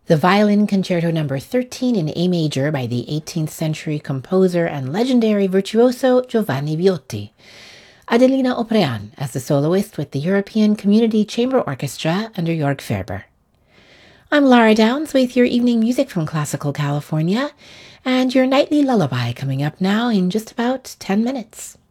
The Violin Concerto Number 13 in A major by the 18th century composer and legendary virtuoso Giovanni Viotti. Adelina Oprean as the soloist with the European Community Chamber Orchestra under Jörg Ferber. I'm Lara Downs with your evening music from Classical California, and your nightly lullaby coming up now in just about 10 minutes.